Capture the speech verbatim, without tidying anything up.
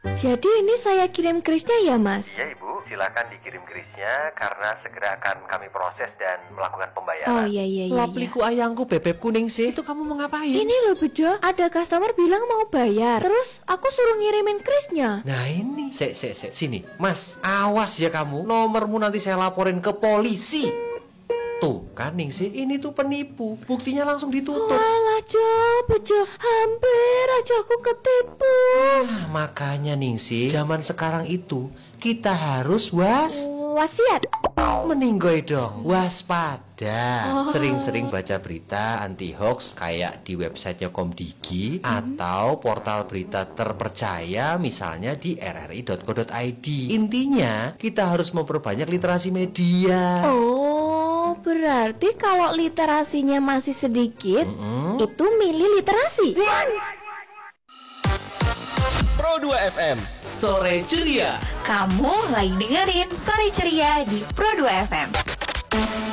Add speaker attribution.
Speaker 1: Jadi ini saya kirim krisnya ya, Mas?
Speaker 2: Iya, Ibu. Silakan dikirim krisnya karena segera akan kami proses dan melakukan pembayaran.
Speaker 1: Oh iya iya iya.
Speaker 3: Lapliku ayangku bebek kuning sih. Itu kamu mau ngapain?
Speaker 1: Ini loh Bejo, ada customer bilang mau bayar. Terus aku suruh ngirimin krisnya.
Speaker 3: Nah ini, sek sek sek sini, Mas. Awas ya kamu, nomormu nanti saya laporin ke polisi. Tuh kan Ningsih, ini tuh penipu. Buktinya langsung ditutup.
Speaker 1: Walah Jo, Bejo, hampir aja aku ketipu.
Speaker 3: Nah, makanya Ningsih, zaman sekarang itu kita harus was
Speaker 1: Wasiat.
Speaker 3: meninggoy dong, waspada.
Speaker 1: Oh.
Speaker 3: Sering-sering baca berita anti hoax kayak di websitenya Komdigi hmm. atau portal berita terpercaya misalnya di r r i dot co dot i d. Intinya kita harus memperbanyak literasi media.
Speaker 1: Oh, berarti kalau literasinya masih sedikit,
Speaker 3: Mm-mm.
Speaker 1: itu milih literasi.
Speaker 4: Pro dua F M, Sore Ceria.
Speaker 5: Kamu lagi dengerin Sore Ceria di Pro dua F M.